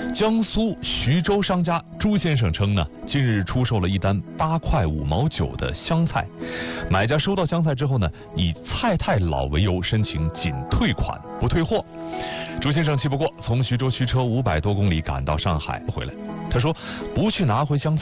江苏徐州商家朱先生称呢，近日出售了一单8块5毛9的香菜，买家收到香菜之后呢，以菜太老为由申请仅退款不退货。朱先生气不过，从徐州驱车500多公里赶到上海回来，他说不去拿回香菜